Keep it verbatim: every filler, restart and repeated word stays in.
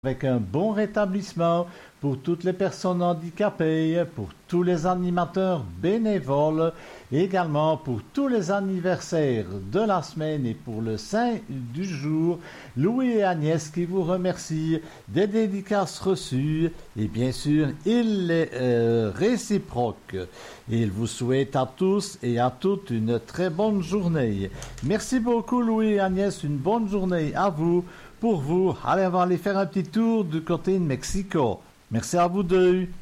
avec un bon rétablissement pour toutes les personnes handicapées, pour tous les animateurs bénévoles, également pour tous les anniversaires de la semaine et pour le saint du jour. Louis et Agnès qui vous remercient des dédicaces reçues et bien sûr, il les euh, réciproque. Il vous souhaite à tous et à toutes une très bonne journée. Merci beaucoup Louis et Agnès, une bonne journée à vous. Pour vous, allez, on va aller faire un petit tour du côté de Mexico. Merci à vous deux.